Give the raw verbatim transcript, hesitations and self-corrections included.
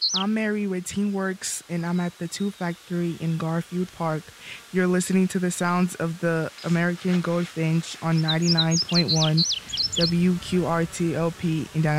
I'm Mary with Teamworks, and I'm at the Two Factory in Garfield Park. You're listening to the sounds of the American Goldfinch on ninety-nine point one W Q R T L P in